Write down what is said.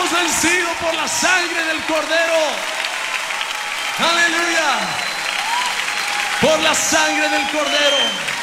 hemos vencido por la sangre del Cordero. Aleluya. Por la sangre del Cordero.